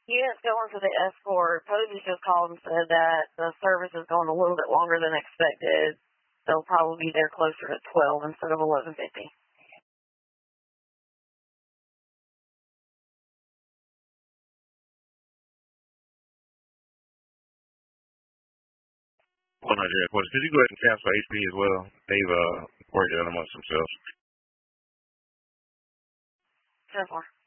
Unit's going to the escort. Posey just called and said that the service is going a little bit longer than expected. They'll probably be there closer to 12 instead of 11:50. Well, not yet. Could you go ahead and cancel HP as well? They've worked it out amongst themselves. 10-4.